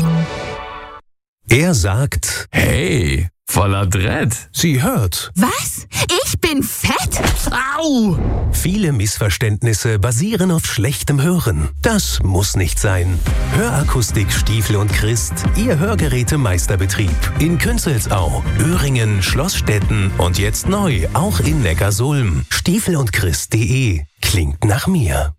Er sagt, Hey, voller Dread. sie hört. Was? Ich bin fett? Au! Viele Missverständnisse basieren auf schlechtem Hören. Das muss nicht sein. Hörakustik Stiefel und Christ, Ihr Hörgerätemeisterbetrieb. In Künzelsau, Öhringen, Schlossstetten und jetzt neu auch in Neckarsulm. Stiefelundchrist.de. Klingt nach mir.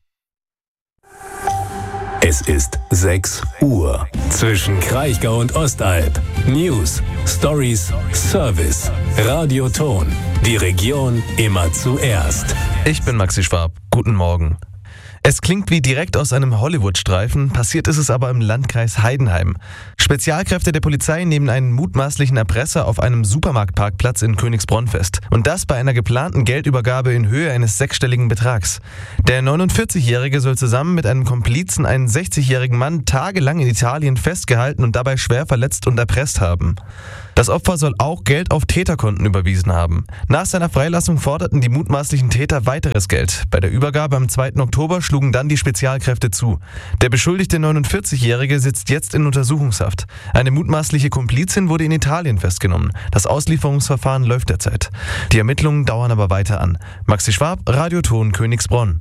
Es ist 6 Uhr. Zwischen Kraichgau und Ostalb. News, Stories, Service. Radioton. Die Region immer zuerst. Ich bin Maxi Schwab. Guten Morgen. Es klingt wie direkt aus einem Hollywood-Streifen, passiert ist es aber im Landkreis Heidenheim. Spezialkräfte der Polizei nehmen einen mutmaßlichen Erpresser auf einem Supermarktparkplatz in Königsbronn fest. Und das bei einer geplanten Geldübergabe in Höhe eines 6-stelligen Betrags. Der 49-Jährige soll zusammen mit einem Komplizen einen 60-jährigen Mann tagelang in Italien festgehalten und dabei schwer verletzt und erpresst haben. Das Opfer soll auch Geld auf Täterkonten überwiesen haben. Nach seiner Freilassung forderten die mutmaßlichen Täter weiteres Geld. Bei der Übergabe am 2. Oktober schlugen dann die Spezialkräfte zu. Der beschuldigte 49-Jährige sitzt jetzt in Untersuchungshaft. Eine mutmaßliche Komplizin wurde in Italien festgenommen. Das Auslieferungsverfahren läuft derzeit. Die Ermittlungen dauern aber weiter an. Maxi Schwab, Radioton Königsbronn.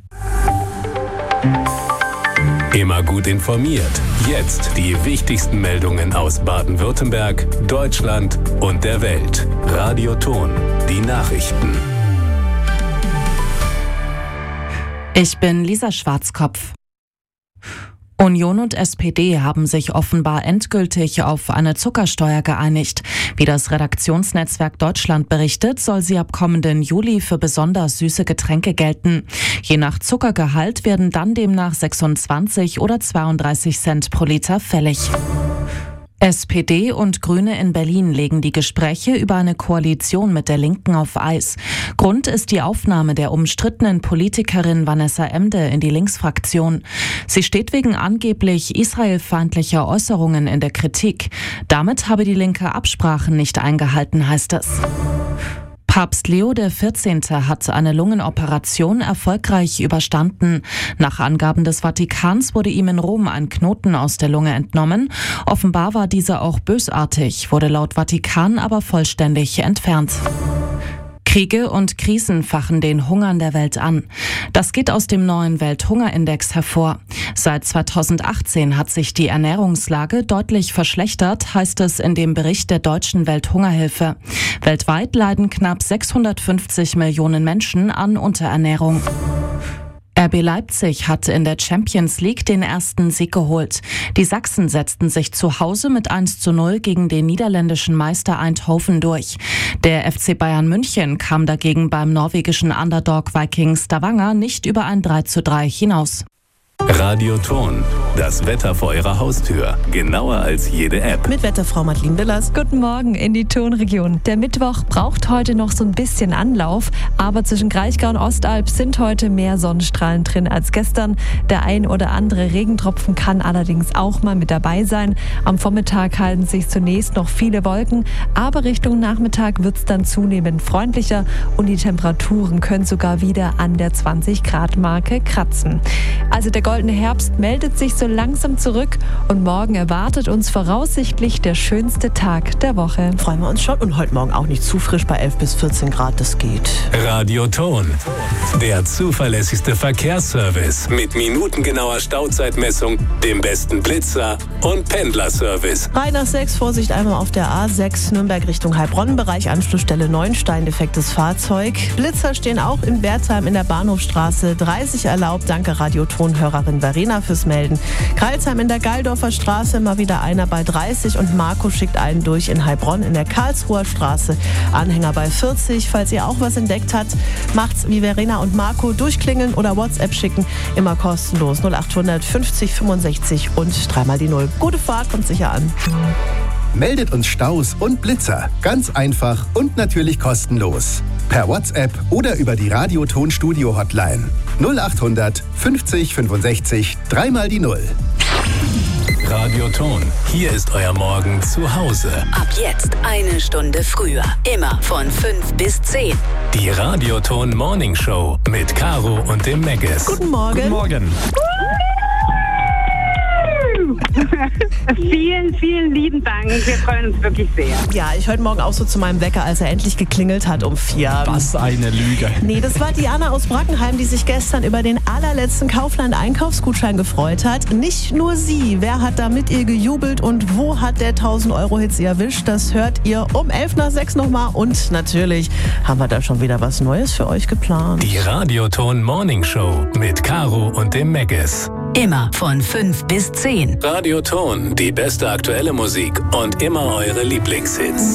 Immer gut informiert. Jetzt die wichtigsten Meldungen aus Baden-Württemberg, Deutschland und der Welt. Radioton. Die Nachrichten. Ich bin Lisa Schwarzkopf. Union und SPD haben sich offenbar endgültig auf eine Zuckersteuer geeinigt. Wie das Redaktionsnetzwerk Deutschland berichtet, soll sie ab kommenden Juli für besonders süße Getränke gelten. Je nach Zuckergehalt werden dann demnach 26 oder 32 Cent pro Liter fällig. SPD und Grüne in Berlin legen die Gespräche über eine Koalition mit der Linken auf Eis. Grund ist die Aufnahme der umstrittenen Politikerin Vanessa Emde in die Linksfraktion. Sie steht wegen angeblich israelfeindlicher Äußerungen in der Kritik. Damit habe die Linke Absprachen nicht eingehalten, heißt es. Papst Leo XIV. Hat eine Lungenoperation erfolgreich überstanden. Nach Angaben des Vatikans wurde ihm in Rom ein Knoten aus der Lunge entnommen. Offenbar war dieser auch bösartig, wurde laut Vatikan aber vollständig entfernt. Kriege und Krisen fachen den Hunger in der Welt an. Das geht aus dem neuen Welthungerindex hervor. Seit 2018 hat sich die Ernährungslage deutlich verschlechtert, heißt es in dem Bericht der Deutschen Welthungerhilfe. Weltweit leiden knapp 650 Millionen Menschen an Unterernährung. RB Leipzig hat in der Champions League den ersten Sieg geholt. Die Sachsen setzten sich zu Hause mit 1:0 gegen den niederländischen Meister Eindhoven durch. Der FC Bayern München kam dagegen beim norwegischen Underdog Viking Stavanger nicht über ein 3:3 hinaus. Radioton. Das Wetter vor Ihrer Haustür. Genauer als jede App. Mit Wetterfrau Madeline Willers. Guten Morgen in die Tonregion. Der Mittwoch braucht heute noch so ein bisschen Anlauf, aber zwischen Kraichgau und Ostalb sind heute mehr Sonnenstrahlen drin als gestern. Der ein oder andere Regentropfen kann allerdings auch mal mit dabei sein. Am Vormittag halten sich zunächst noch viele Wolken, aber Richtung Nachmittag wird es dann zunehmend freundlicher und die Temperaturen können sogar wieder an der 20-Grad-Marke kratzen. Also der goldene Herbst meldet sich so langsam zurück und morgen erwartet uns voraussichtlich der schönste Tag der Woche. Freuen wir uns schon und heute Morgen auch nicht zu frisch bei 11 bis 14 Grad, das geht. Radioton. Der zuverlässigste Verkehrsservice mit minutengenauer Stauzeitmessung, dem besten Blitzer und Pendlerservice. 3 nach 6, Vorsicht einmal auf der A6 Nürnberg Richtung Heilbronn, Bereich Anschlussstelle Neuenstein, defektes Fahrzeug. Blitzer stehen auch in Bertheim in der Bahnhofstraße, 30 erlaubt, danke Radioton-Hörerin Verena fürs Melden. Kreilsheim in der Geildorfer Straße, mal wieder einer bei 30 und Marco schickt einen durch in Heilbronn in der Karlsruher Straße, Anhänger bei 40. Falls ihr auch was entdeckt habt, macht's wie Verena und Marco, durchklingeln oder WhatsApp schicken, immer kostenlos 0800 50 65 und dreimal die 0. Gute Fahrt, kommt sicher an. Meldet uns Staus und Blitzer. Ganz einfach und natürlich kostenlos. Per WhatsApp oder über die Radioton Studio Hotline. 0800 50 65 dreimal die 0. Radioton. Hier ist euer Morgen zu Hause. Ab jetzt eine Stunde früher. Immer von 5 bis 10. Die Radioton Morning Show mit Caro und dem Megges. Guten Morgen. Guten Morgen. Vielen, vielen lieben Dank. Wir freuen uns wirklich sehr. Ja, ich heute Morgen auch so zu meinem Wecker, als er endlich geklingelt hat um 4. Was eine Lüge. Nee, das war Diana aus Brackenheim, die sich gestern über den allerletzten Kaufland-Einkaufsgutschein gefreut hat. Nicht nur sie. Wer hat da mit ihr gejubelt und wo hat der 1000-Euro-Hit sie erwischt? Das hört ihr um 5:11 nochmal. Und natürlich haben wir da schon wieder was Neues für euch geplant. Die Radioton Morning Show mit Caro und dem Megges. Immer von 5 bis 10. Radioton, die beste aktuelle Musik und immer eure Lieblingshits.